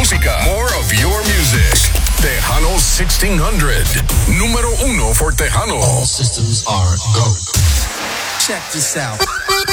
música. More of your music. Tejano 1600. Número 1 for Tejano. All systems are go. Check this out.